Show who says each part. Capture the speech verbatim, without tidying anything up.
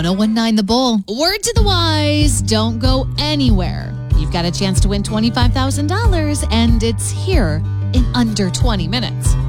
Speaker 1: ten nineteen The Bull. Word to the wise, don't go anywhere. You've got a chance to win twenty-five thousand dollars, and it's here in under twenty minutes.